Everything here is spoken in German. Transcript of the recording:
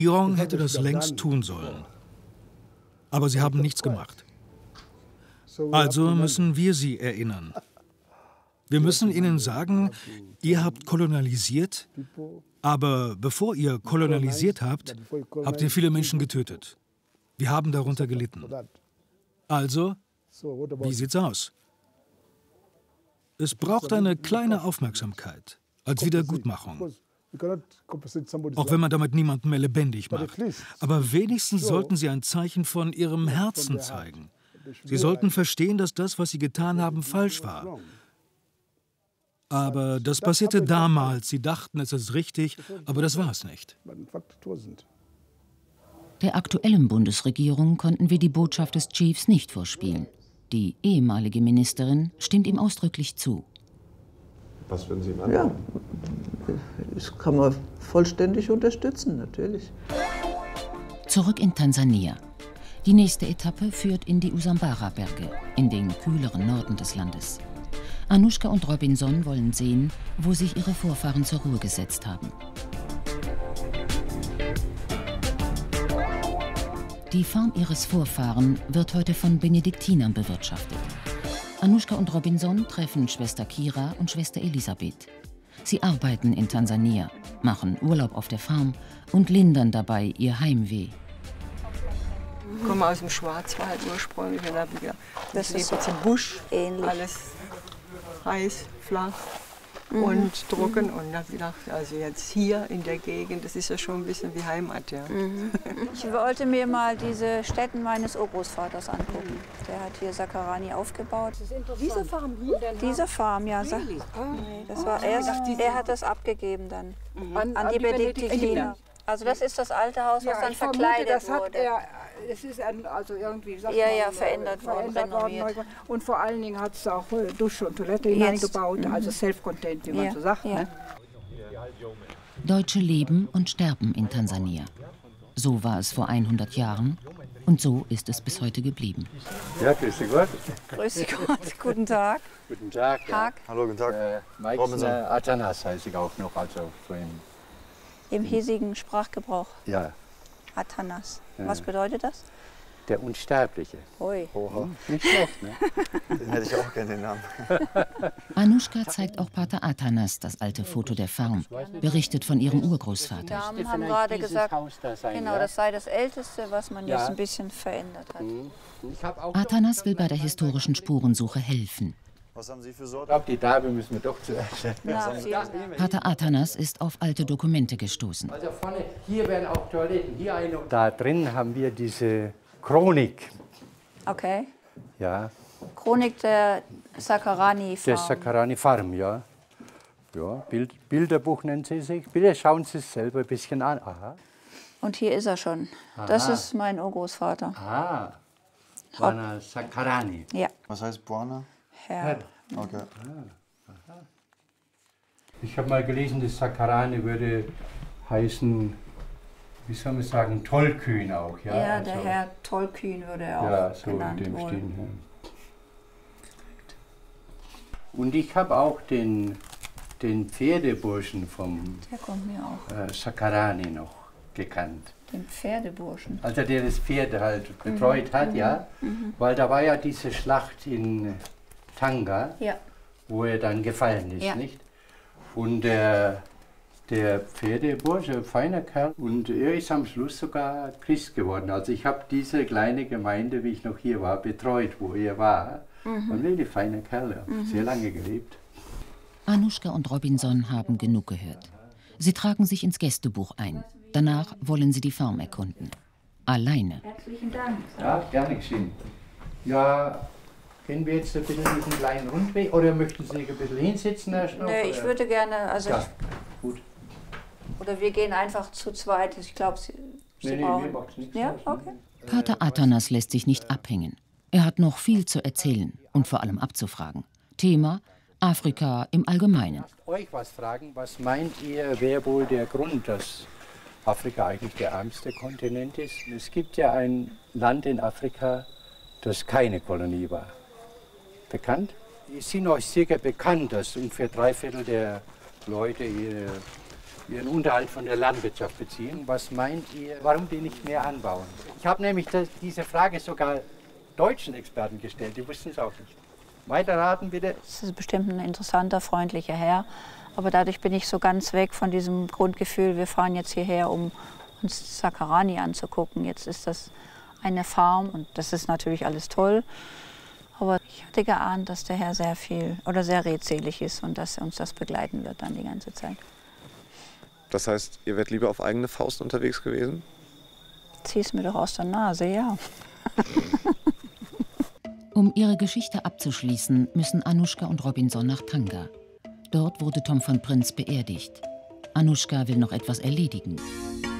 Die Regierung hätte das längst tun sollen. Aber sie haben nichts gemacht. Also müssen wir sie erinnern. Wir müssen ihnen sagen, ihr habt kolonialisiert, aber bevor ihr kolonialisiert habt, habt ihr viele Menschen getötet. Wir haben darunter gelitten. Also, wie sieht's aus? Es braucht eine kleine Aufmerksamkeit als Wiedergutmachung. Auch wenn man damit niemanden mehr lebendig macht. Aber wenigstens sollten sie ein Zeichen von ihrem Herzen zeigen. Sie sollten verstehen, dass das, was sie getan haben, falsch war. Aber das passierte damals. Sie dachten, es ist richtig, aber das war es nicht. Der aktuellen Bundesregierung konnten wir die Botschaft des Chiefs nicht vorspielen. Die ehemalige Ministerin stimmt ihm ausdrücklich zu. Was würden Sie machen? Ja, das kann man vollständig unterstützen, natürlich. Zurück in Tansania. Die nächste Etappe führt in die Usambara-Berge, in den kühleren Norden des Landes. Anushka und Robinson wollen sehen, wo sich ihre Vorfahren zur Ruhe gesetzt haben. Die Farm ihres Vorfahren wird heute von Benediktinern bewirtschaftet. Anushka und Robinson treffen Schwester Kira und Schwester Elisabeth. Sie arbeiten in Tansania, machen Urlaub auf der Farm und lindern dabei ihr Heimweh. Ich komme aus dem Schwarzwald ursprünglich und habe gedacht, das ist jetzt im Busch, ähnlich. Alles heiß, flach und trocken. Und habe gedacht, also jetzt hier in der Gegend, das ist ja schon ein bisschen wie Heimat. Ja. Ich wollte mir mal diese Stätten meines Urgroßvaters angucken. Der hat hier Sakarani aufgebaut. Diese Farm hier? Diese Farm, ja. Nee, das war er hat das abgegeben dann an die Benediktiner. Also das ist das alte Haus, was dann verkleidet wurde. Es ist also irgendwie verändert worden, renoviert. Und vor allen Dingen hat es auch Dusche und Toilette hineingebaut, also self-contained, wie man so sagt. Ja. Ne? Deutsche leben und sterben in Tansania. So war es vor 100 Jahren und so ist es bis heute geblieben. Ja, grüß dich Gott. Grüß dich Gott, guten Tag. Guten Tag. Tag. Hallo, guten Tag. Mike Atanas heiße ich auch noch, also so im hiesigen Sprachgebrauch. Ja. Atanas. Was bedeutet das? Der Unsterbliche. Ui. Oha. Nicht schlecht, ne? Den hätte ich auch gerne, den Namen. Anushka zeigt auch Pater Atanas das alte Foto der Farm, berichtet von ihrem Urgroßvater. Die Damen haben gerade gesagt, genau, das sei das Älteste, was man jetzt ein bisschen verändert hat. Atanas will bei der historischen Spurensuche helfen. Was haben Sie für Sorten? Ich glaube, die Dame müssen wir doch zuerst. Pater Atanas ist auf alte Dokumente gestoßen. Also vorne, hier werden auch Toiletten, hier eine. Da drin haben wir diese Chronik. Okay. Ja. Chronik der Sakarani Farm. Der Sakarani Farm, ja. Ja, Bilderbuch nennt sie sich. Bitte schauen Sie es selber ein bisschen an. Aha. Und hier ist er schon. Aha. Das ist mein Urgroßvater. Ah, Bwana Sakarani. Ja. Was heißt Bwana? Herr. Okay. Ich habe mal gelesen, das Sakarani würde heißen, wie soll man sagen, tollkühn auch. Ja, Ja, also, der Herr Tollkühn würde er auch ja, so genannt in dem wohl. Stil. Ja. Und ich habe auch den Pferdeburschen vom Der kommt mir auch. Sakarani noch gekannt. Den Pferdeburschen. Also der das Pferd halt betreut hat, ja. Weil da war ja diese Schlacht in Tanga, Ja. wo er dann gefallen ist, Ja. nicht? Und der Pferdebursche, feiner Kerl, und er ist am Schluss sogar Christ geworden. Also ich habe diese kleine Gemeinde, wie ich noch hier war, betreut, wo er war. Und wirklich feiner Kerl, ja. Sehr lange gelebt. Anushka und Robinson haben genug gehört. Sie tragen sich ins Gästebuch ein. Danach wollen sie die Farm erkunden. Alleine. Herzlichen Dank. Ja, gerne geschehen. Ja, gehen wir jetzt ein bisschen diesen kleinen Rundweg oder möchten Sie sich ein bisschen hinsetzen erst noch? Nee, ich würde gerne, also Ja, gut. oder wir gehen einfach zu zweit. Ich glaube, Sie Nee, brauchen. mir macht's nichts Ja, aus, okay. Pater Atanas lässt sich nicht abhängen. Er hat noch viel zu erzählen und vor allem abzufragen. Thema: Afrika im Allgemeinen. Euch was fragen, was meint ihr, wäre wohl der Grund, dass Afrika eigentlich der ärmste Kontinent ist? Es gibt ja ein Land in Afrika, das keine Kolonie war. Bekannt? Es sind euch sicher bekannt, dass ungefähr 3/4 der Leute ihre ihren Unterhalt von der Landwirtschaft beziehen. Was meint ihr, warum die nicht mehr anbauen? Ich habe nämlich diese Frage sogar deutschen Experten gestellt, die wussten es auch nicht. Weiterraten bitte. Das ist bestimmt ein interessanter, freundlicher Herr, aber dadurch bin ich so ganz weg von diesem Grundgefühl, wir fahren jetzt hierher, um uns Sakarani anzugucken. Jetzt ist das eine Farm und das ist natürlich alles toll. Aber ich hatte geahnt, dass der Herr sehr viel oder sehr redselig ist und dass uns das begleiten wird dann die ganze Zeit. Das heißt, ihr wärt lieber auf eigene Faust unterwegs gewesen? Zieh's mir doch aus der Nase, ja. Um ihre Geschichte abzuschließen, müssen Anuschka und Robinson nach Tanga. Dort wurde Tom von Prinz beerdigt. Anuschka will noch etwas erledigen.